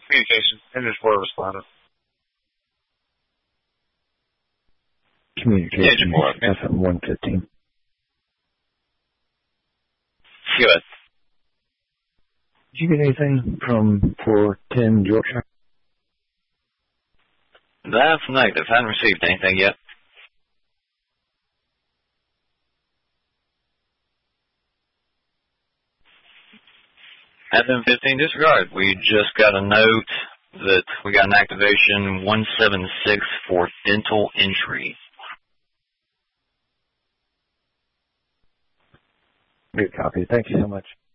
Communication. Engine 4 responded. Communication. Engine 4. FM 115. Go ahead. Did you get anything from 410 Yorkshire? That's negative. Haven't received anything yet. FM15 disregard. We just got a note that we got an activation 176 for dental entry. Good copy. Thank you so much.